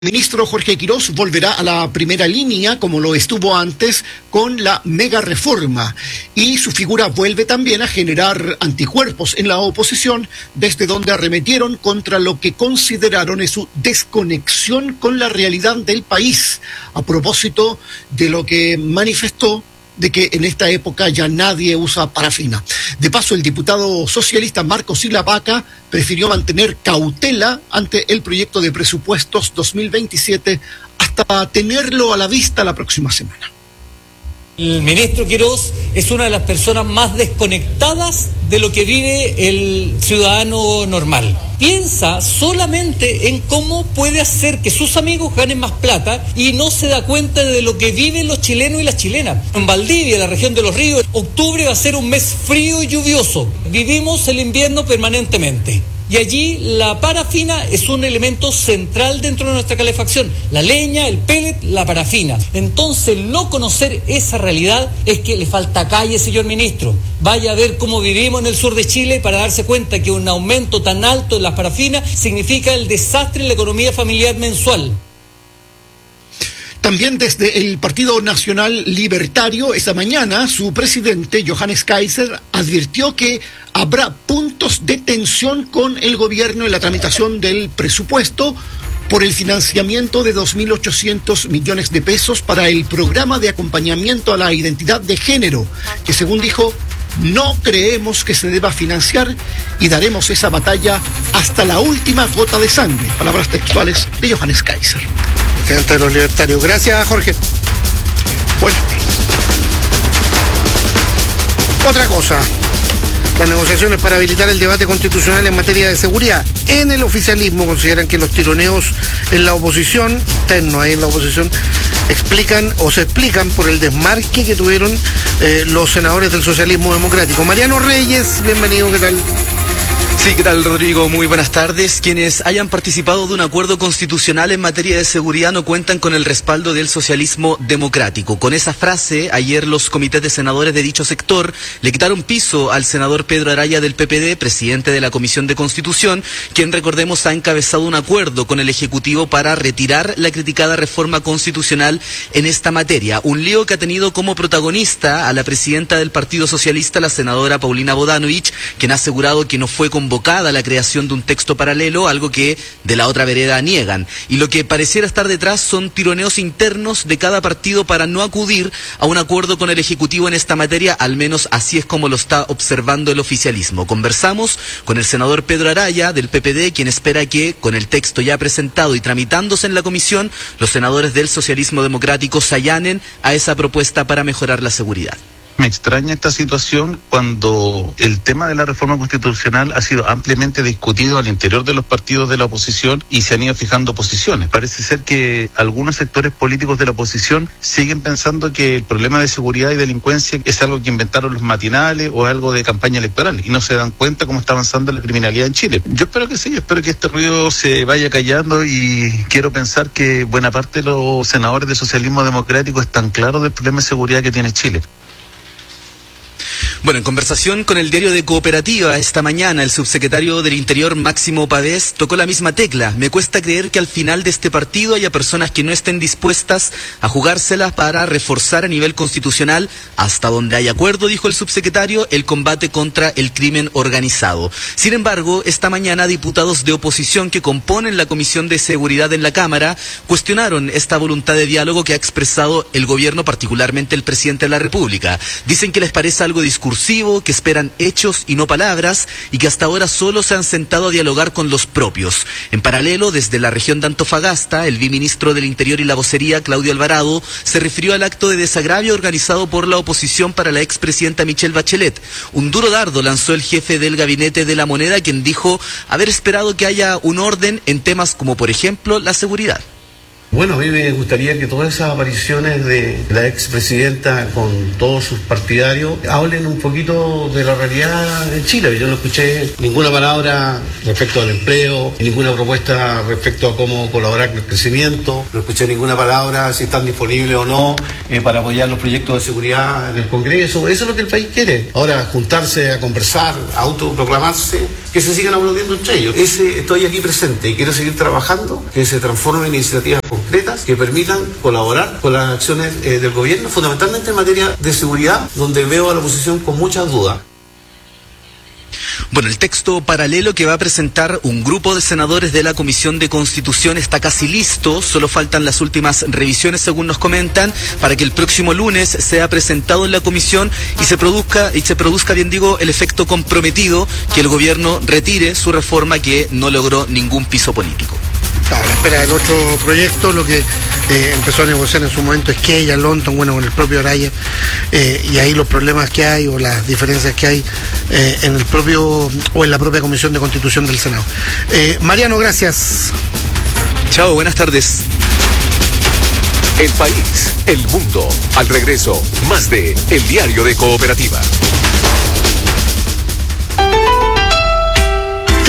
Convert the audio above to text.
El ministro Jorge Quirós volverá a la primera línea, como lo estuvo antes, con la mega reforma. Y su figura vuelve también a generar anticuerpos en la oposición, desde donde arremetieron contra lo que consideraron es su desconexión con la realidad del país, a propósito de lo que manifestó de que en esta época ya nadie usa parafina. De paso, el diputado socialista Marco Silavaca prefirió mantener cautela ante el proyecto de presupuestos 2027 hasta tenerlo a la vista la próxima semana. El ministro Quirós es una de las personas más desconectadas de lo que vive el ciudadano normal. Piensa solamente en cómo puede hacer que sus amigos ganen más plata y no se da cuenta de lo que viven los chilenos y las chilenas. En Valdivia, la región de Los Ríos, octubre va a ser un mes frío y lluvioso. Vivimos el invierno permanentemente. Y allí la parafina es un elemento central dentro de nuestra calefacción. La leña, el pellet, la parafina. Entonces, no conocer esa realidad es que le falta calle, señor ministro. Vaya a ver cómo vivimos en el sur de Chile para darse cuenta que un aumento tan alto de las parafinas significa el desastre en la economía familiar mensual. También desde el Partido Nacional Libertario, esta mañana, su presidente, Johannes Kaiser, advirtió que habrá puntos de tensión con el gobierno en la tramitación del presupuesto por el financiamiento de 2.800 millones de pesos para el programa de acompañamiento a la identidad de género, que según dijo, no creemos que se deba financiar y daremos esa batalla hasta la última gota de sangre. Palabras textuales de Johannes Kaiser. Presidente de los Libertarios. Gracias, Jorge. Bueno. Otra cosa. Las negociaciones para habilitar el debate constitucional en materia de seguridad. En el oficialismo consideran que los tironeos en la oposición, internos ahí en la oposición, se explican por el desmarque que tuvieron los senadores del socialismo democrático. Mariano Reyes, bienvenido, ¿qué tal? Sí, ¿qué tal, Rodrigo? Muy buenas tardes. Quienes hayan participado de un acuerdo constitucional en materia de seguridad no cuentan con el respaldo del socialismo democrático. Con esa frase, ayer los comités de senadores de dicho sector le quitaron piso al senador Pedro Araya del PPD, presidente de la Comisión de Constitución, quien, recordemos, ha encabezado un acuerdo con el Ejecutivo para retirar la criticada reforma constitucional en esta materia. Un lío que ha tenido como protagonista a la presidenta del Partido Socialista, la senadora Paulina Bodanovich, quien ha asegurado que no fue convocada la creación de un texto paralelo, algo que de la otra vereda niegan. Y lo que pareciera estar detrás son tironeos internos de cada partido para no acudir a un acuerdo con el Ejecutivo en esta materia, al menos así es como lo está observando el oficialismo. Conversamos con el senador Pedro Araya del PPD, quien espera que, con el texto ya presentado y tramitándose en la comisión, los senadores del socialismo democrático se allanen a esa propuesta para mejorar la seguridad. Me extraña esta situación cuando el tema de la reforma constitucional ha sido ampliamente discutido al interior de los partidos de la oposición y se han ido fijando posiciones. Parece ser que algunos sectores políticos de la oposición siguen pensando que el problema de seguridad y delincuencia es algo que inventaron los matinales o algo de campaña electoral y no se dan cuenta cómo está avanzando la criminalidad en Chile. Yo espero que sí, espero que este ruido se vaya callando y quiero pensar que buena parte de los senadores del socialismo democrático están claros del problema de seguridad que tiene Chile. Bueno, en conversación con el diario de Cooperativa esta mañana, el subsecretario del Interior, Máximo Pavés, tocó la misma tecla. Me cuesta creer que al final de este partido haya personas que no estén dispuestas a jugárselas para reforzar a nivel constitucional, hasta donde hay acuerdo, dijo el subsecretario, el combate contra el crimen organizado. Sin embargo, esta mañana diputados de oposición que componen la Comisión de Seguridad en la Cámara cuestionaron esta voluntad de diálogo que ha expresado el gobierno, particularmente el presidente de la República. Dicen que les parece algo discursivo, que esperan hechos y no palabras y que hasta ahora solo se han sentado a dialogar con los propios. En paralelo, desde la región de Antofagasta, el viceministro del Interior y la Vocería, Claudio Alvarado, se refirió al acto de desagravio organizado por la oposición para la expresidenta Michelle Bachelet. Un duro dardo lanzó el jefe del gabinete de la Moneda, quien dijo haber esperado que haya un orden en temas como, por ejemplo, la seguridad. Bueno, a mí me gustaría que todas esas apariciones de la expresidenta con todos sus partidarios hablen un poquito de la realidad en Chile. Yo no escuché ninguna palabra respecto al empleo, ninguna propuesta respecto a cómo colaborar con el crecimiento, no escuché ninguna palabra si están disponibles o no para apoyar los proyectos de seguridad en el Congreso. Eso es lo que el país quiere. Ahora, juntarse a conversar, a autoproclamarse, que se sigan aplaudiendo entre ellos. Estoy aquí presente y quiero seguir trabajando, que se transformen en iniciativas concretas que permitan colaborar con las acciones del gobierno, fundamentalmente en materia de seguridad, donde veo a la oposición con muchas dudas. Bueno, el texto paralelo que va a presentar un grupo de senadores de la Comisión de Constitución está casi listo, solo faltan las últimas revisiones, según nos comentan, para que el próximo lunes sea presentado en la comisión y se produzca, bien digo, el efecto comprometido, que el gobierno retire su reforma que no logró ningún piso político. A la espera del otro proyecto, lo que empezó a negociar en su momento es Esquella, Lonton, bueno, con el propio Araya, y ahí los problemas que hay o las diferencias que hay en el propio o en la propia Comisión de Constitución del Senado. Mariano, gracias. Chao, buenas tardes. El país, el mundo, al regreso, más de El Diario de Cooperativa.